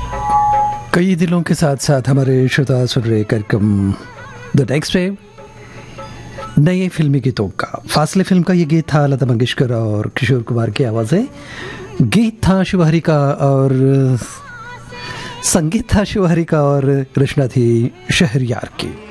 कई दिलों के साथ साथ हमारे श्रोता सुन रहे कार्यक्रम द नेक्स्ट वेव नए फिल्मी गीतों का। फासले फिल्म का ये गीत था लता मंगेशकर और किशोर कुमार की आवाज़ें। गीत था शिवहरी का और संगीत था शिवहरी का और रचना थी शहरयार की।